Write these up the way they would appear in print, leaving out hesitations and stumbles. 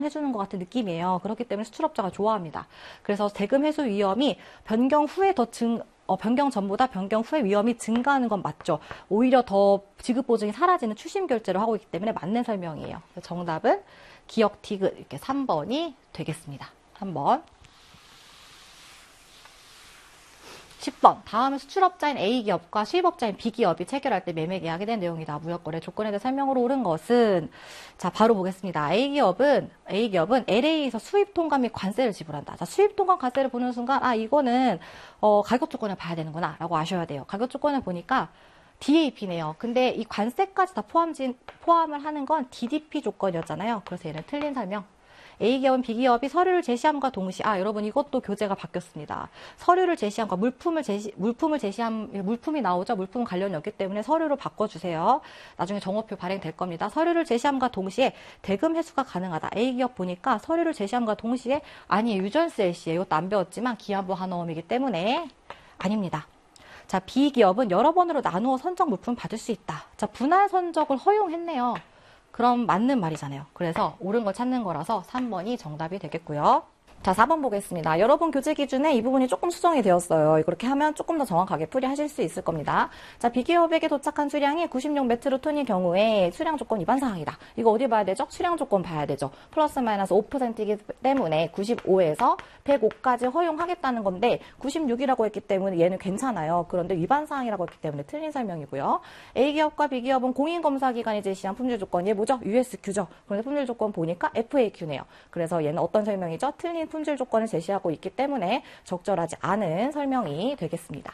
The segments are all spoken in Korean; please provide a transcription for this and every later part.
해주는 것 같은 느낌이에요. 그렇기 때문에 수출업자가 좋아합니다. 그래서 대금 회수 위험이 변경 후에 변경 전보다 변경 후에 위험이 증가하는 건 맞죠. 오히려 더 지급 보증이 사라지는 추심 결제를 하고 있기 때문에 맞는 설명이에요. 정답은 기억 디귿 이렇게 3번이 되겠습니다. 3번. 10번. 다음은 수출업자인 A기업과 수입업자인 B기업이 체결할 때 매매 계약에 대한 내용이다. 무역거래 조건에 대해 설명으로 옳은 것은, 자, 바로 보겠습니다. A기업은 LA에서 수입 통관 및 관세를 지불한다. 자, 수입 통관 관세를 보는 순간, 이거는, 가격 조건을 봐야 되는구나. 라고 아셔야 돼요. 가격 조건을 보니까 DAP네요. 근데 이 관세까지 다 포함을 하는 건 DDP 조건이었잖아요. 그래서 얘는 틀린 설명. A기업은 B기업이 서류를 제시함과 동시에, 여러분 이것도 교재가 바뀌었습니다. 서류를 제시함과 물품이 나오죠. 물품 관련이 없기 때문에 서류로 바꿔주세요. 나중에 정오표 발행될 겁니다. 서류를 제시함과 동시에 대금 회수가 가능하다. A기업 보니까 서류를 제시함과 동시에 아니에요. 유전스 LC에 이것도 안 배웠지만 기한부 한어음이기 때문에 아닙니다. 자, B기업은 여러 번으로 나누어 선적 물품 받을 수 있다. 자, 분할 선적을 허용했네요. 그럼 맞는 말이잖아요. 그래서 옳은 걸 찾는 거라서 3번이 정답이 되겠고요. 자, 4번 보겠습니다. 여러분 교재 기준에 이 부분이 조금 수정이 되었어요. 이렇게 하면 조금 더 정확하게 풀이하실 수 있을 겁니다. 자, B기업에게 도착한 수량이 96메트로톤일 경우에 수량 조건 위반 사항이다. 이거 어디 봐야 되죠? 수량 조건 봐야 되죠. 플러스 마이너스 5%이기 때문에 95에서 105까지 허용하겠다는 건데 96이라고 했기 때문에 얘는 괜찮아요. 그런데 위반 사항이라고 했기 때문에 틀린 설명이고요. A기업과 B기업은 공인검사기관이 제시한 품질 조건이 뭐죠? USQ죠. 그런데 품질 조건 보니까 FAQ네요. 그래서 얘는 어떤 설명이죠? 틀린 품질 조건을 제시하고 있기 때문에 적절하지 않은 설명이 되겠습니다.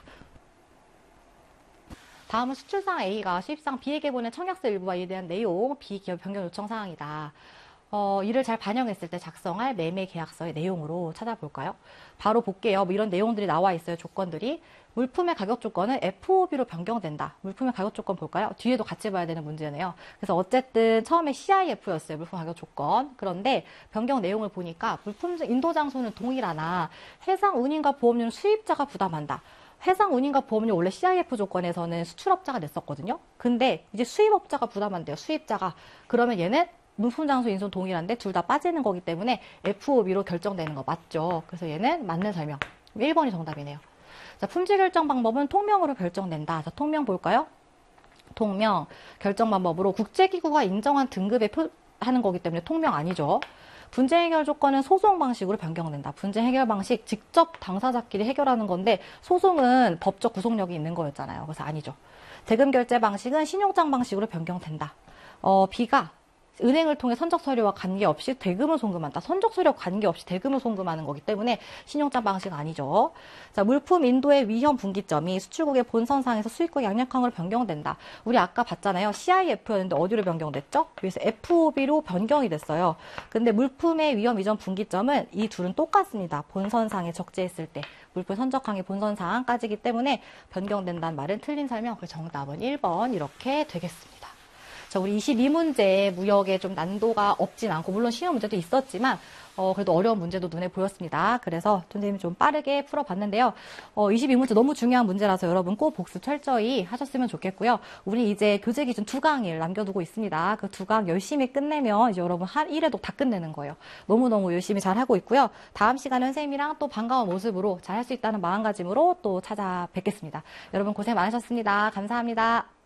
다음은 수출상 A가 수입상 B에게 보낸 청약서 일부와 이에 대한 내용, B기업 변경 요청 사항이다. 이를 잘 반영했을 때 작성할 매매 계약서의 내용으로 찾아볼까요? 바로 볼게요. 이런 내용들이 나와 있어요. 조건들이. 물품의 가격 조건은 FOB로 변경된다. 물품의 가격 조건 볼까요? 뒤에도 같이 봐야 되는 문제네요. 그래서 어쨌든 처음에 CIF였어요. 물품 가격 조건. 그런데 변경 내용을 보니까 물품 인도 장소는 동일하나 해상 운임과 보험료는 수입자가 부담한다. 해상 운임과 보험료 원래 CIF 조건에서는 수출업자가 냈었거든요. 근데 이제 수입업자가 부담한대요. 수입자가. 그러면 얘는 물품 장소 인수는 동일한데 둘 다 빠지는 거기 때문에 FOB로 결정되는 거 맞죠? 그래서 얘는 맞는 설명. 1번이 정답이네요. 자, 품질 결정 방법은 통명으로 결정된다. 자, 통명 볼까요? 통명 결정 방법으로 국제기구가 인정한 등급에 하는 거기 때문에 통명 아니죠. 분쟁 해결 조건은 소송 방식으로 변경된다. 분쟁 해결 방식 직접 당사자끼리 해결하는 건데 소송은 법적 구속력이 있는 거였잖아요. 그래서 아니죠. 대금 결제 방식은 신용장 방식으로 변경된다. B가 은행을 통해 선적 서류와 관계없이 대금을 송금한다. 선적 서류와 관계없이 대금을 송금하는 거기 때문에 신용장 방식 아니죠. 자, 물품 인도의 위험 분기점이 수출국의 본선상에서 수입국 양력항으로 변경된다. 우리 아까 봤잖아요. CIF였는데 어디로 변경됐죠? 그래서 FOB로 변경이 됐어요. 근데 물품의 위험 이전 분기점은 이 둘은 똑같습니다. 본선상에 적재했을 때 물품 선적항의 본선상까지이기 때문에 변경된다는 말은 틀린 설명. 그래서 정답은 1번 이렇게 되겠습니다. 자, 우리 22문제 무역에 좀 난도가 없진 않고, 물론 쉬운 문제도 있었지만, 그래도 어려운 문제도 눈에 보였습니다. 그래서 선생님이 좀 빠르게 풀어봤는데요. 22문제 너무 중요한 문제라서 여러분 꼭 복습 철저히 하셨으면 좋겠고요. 우리 이제 교재 기준 2강일 남겨두고 있습니다. 그 2강 열심히 끝내면 이제 여러분 한 1회도 다 끝내는 거예요. 너무너무 열심히 잘 하고 있고요. 다음 시간에 선생님이랑 또 반가운 모습으로 잘 할 수 있다는 마음가짐으로 또 찾아뵙겠습니다. 여러분 고생 많으셨습니다. 감사합니다.